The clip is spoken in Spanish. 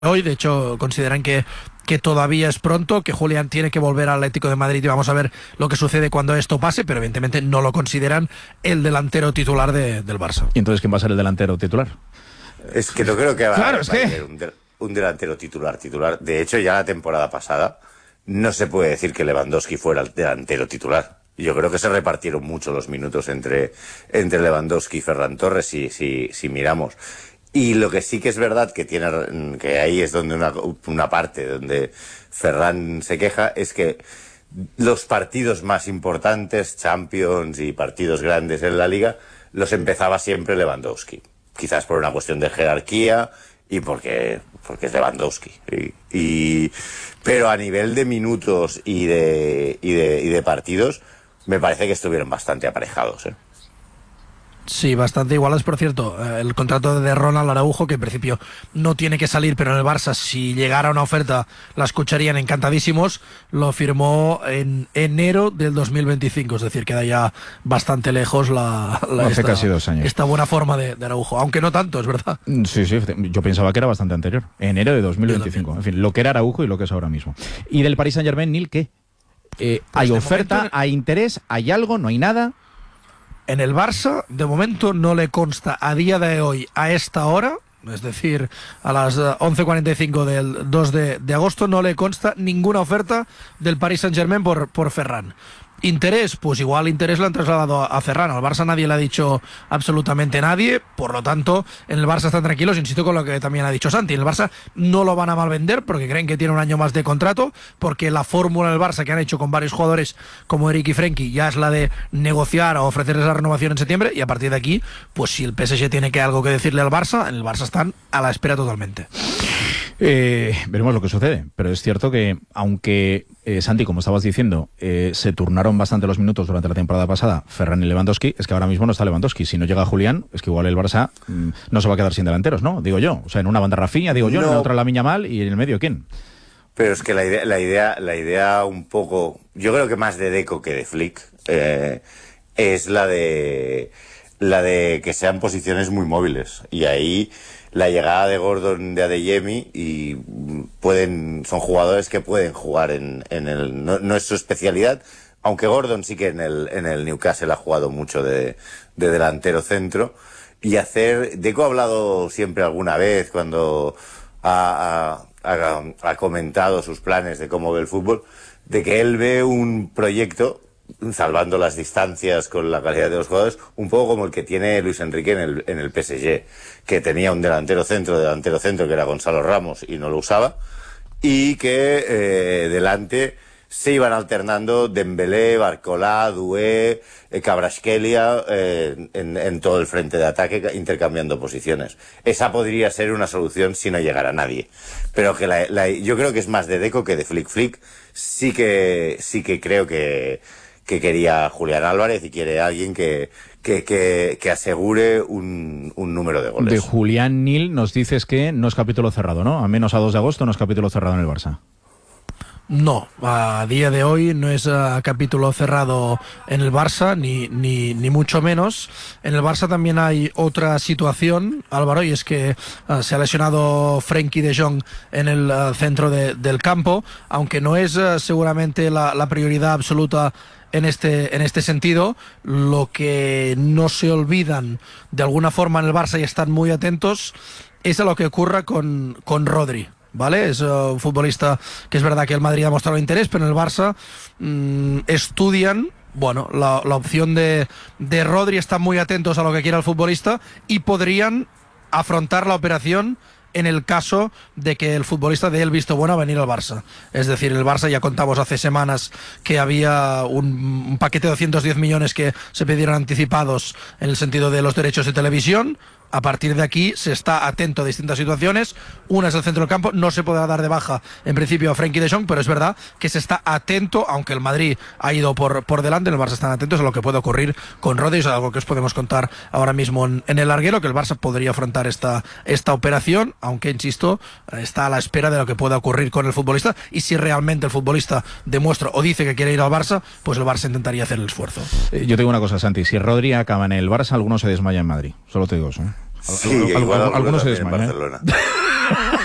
hoy. De hecho, consideran que todavía es pronto, que Julián tiene que volver al Atlético de Madrid y vamos a ver lo que sucede cuando esto pase, pero evidentemente no lo consideran el delantero titular del Barça. ¿Y entonces quién va a ser el delantero titular? Es que no creo que va Claro, a ser un delantero titular. De hecho, ya la temporada pasada no se puede decir que Lewandowski fuera el delantero titular. Yo creo que se repartieron mucho los minutos entre Lewandowski y Ferran Torres, si miramos. Y lo que sí que es verdad que ahí es donde una parte donde Ferran se queja, es que los partidos más importantes, Champions y partidos grandes en la Liga, los empezaba siempre Lewandowski. Quizás por una cuestión de jerarquía y porque es Lewandowski. Pero a nivel de minutos y de partidos, me parece que estuvieron bastante aparejados, ¿eh? Sí, bastante igualados. Por cierto, el contrato de Ronald Araujo, que en principio no tiene que salir, pero en el Barça, si llegara una oferta, la escucharían encantadísimos, lo firmó en enero del 2025, es decir, queda ya bastante lejos hace casi 2 años. Esta buena forma de Araujo, aunque no tanto, es verdad. Sí, yo pensaba que era bastante anterior, enero de 2025. En fin, lo que era Araujo y lo que es ahora mismo. ¿Y del Paris Saint-Germain, Nil, qué? ¿Hay oferta, hay interés, hay algo, no hay nada? En el Barça, de momento, no le consta a día de hoy, a esta hora, es decir, a las 11:45 del 2 de agosto, no le consta ninguna oferta del Paris Saint-Germain por Ferran. ¿Interés? Pues igual interés lo han trasladado a Ferran. Al Barça nadie le ha dicho absolutamente nadie, por lo tanto, en el Barça están tranquilos, insisto con lo que también ha dicho Santi. En el Barça no lo van a malvender porque creen que tiene un año más de contrato, porque la fórmula del Barça que han hecho con varios jugadores como Eric y Frenkie ya es la de negociar o ofrecerles la renovación en septiembre, y a partir de aquí, pues si el PSG tiene algo que decirle al Barça, en el Barça están a la espera totalmente. Veremos lo que sucede, pero es cierto que aunque Santi, como estabas diciendo, se turnaron bastante los minutos durante la temporada pasada Ferran y Lewandowski, es que ahora mismo no está Lewandowski. Si no llega Julián, es que igual el Barça no se va a quedar sin delanteros, ¿no? Digo yo, o sea, en una banda Rafinha, digo yo, en la otra Lamine Yamal y en el medio ¿quién? Pero es que la idea un poco, yo creo que más de Deco que de Flick, es la de que sean posiciones muy móviles, y ahí la llegada de Gordon, de Adeyemi, y son jugadores que pueden jugar en el, no es su especialidad, aunque Gordon sí que en el Newcastle ha jugado mucho de delantero centro, y Deco ha hablado siempre alguna vez cuando ha comentado sus planes de cómo ve el fútbol, de que él ve un proyecto, salvando las distancias con la calidad de los jugadores, un poco como el que tiene Luis Enrique en el PSG, que tenía un delantero centro que era Gonzalo Ramos y no lo usaba, y que delante se iban alternando Dembélé, Barcola, Doué, Kvaratskhelia, en todo el frente de ataque, intercambiando posiciones. Esa podría ser una solución si no llegara nadie, pero que yo creo que es más de Deco que de Flick. Flick sí que creo que quería Julián Álvarez y quiere alguien que asegure un número de goles. De Julián, Nil, nos dices que no es capítulo cerrado, ¿no? A menos a 2 de agosto no es capítulo cerrado en el Barça. No, a día de hoy no es capítulo cerrado en el Barça, ni mucho menos. En el Barça también hay otra situación, Álvaro, y es que se ha lesionado Frenkie de Jong en el centro del campo, aunque no es seguramente la prioridad absoluta en este sentido. Lo que no se olvidan de alguna forma en el Barça y están muy atentos es a lo que ocurra con Rodri, ¿vale? Es un futbolista que es verdad que el Madrid ha mostrado interés, pero en el Barça estudian la opción de Rodri, están muy atentos a lo que quiera el futbolista y podrían afrontar la operación en el caso de que el futbolista dé el visto bueno a venir al Barça. Es decir, el Barça, ya contamos hace semanas que había un paquete de 210 millones que se pidieron anticipados en el sentido de los derechos de televisión. A partir de aquí se está atento a distintas situaciones. Una es el centro del campo, no se podrá dar de baja en principio a Frenkie de Jong, pero es verdad que se está atento, aunque el Madrid ha ido por delante, en el Barça están atentos a lo que puede ocurrir con Rodri. Es algo que os podemos contar ahora mismo en el larguero, que el Barça podría afrontar esta operación, aunque insisto, está a la espera de lo que pueda ocurrir con el futbolista, y si realmente el futbolista demuestra o dice que quiere ir al Barça, pues el Barça intentaría hacer el esfuerzo. Yo te digo una cosa, Santi, si Rodri acaba en el Barça, alguno se desmaya en Madrid, solo te digo eso, ¿eh? Sí, igual algunos se desmayan, en Barcelona.